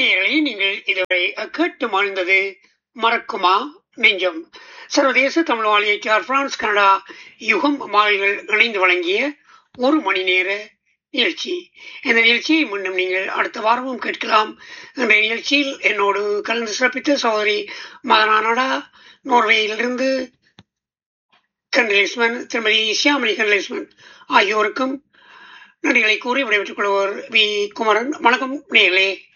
நேயர்களே, நீங்கள் இதுவரை கேட்டு மகிழ்ந்தது மறக்குமா நெஞ்சம். சர்வதேச தமிழ் வாழி பிரான்ஸ் கனடா யுகம் மாலைகள் இணைந்து வழங்கிய 1 மணி நேர நிகழ்ச்சி. இந்த நிகழ்ச்சியை மீண்டும் நீங்கள் அடுத்த வாரமும் கேட்கலாம். இந்த நிகழ்ச்சியில் என்னோடு கலந்து சிறப்பித்த சகோதரி மதனானடா நோர்வேயிலிருந்து கண்டலேஸ்மன், திருமதி சியாமணி கண்டலேஸ்மன் ஆகியோருக்கும் நன்றிகளை கூறி விடைபெற்றுக் கொள்வோர் வி குமரன். வணக்கம் நேயர்களே.